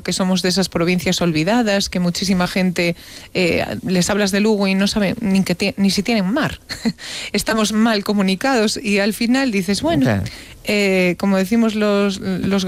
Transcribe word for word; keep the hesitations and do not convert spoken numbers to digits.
que somos de esas provincias olvidadas, que muchísima gente eh, les hablas de Lugo y no saben ni, que ni si tienen mar. Estamos mal comunicados y al final dices, bueno, claro. eh, como decimos los, los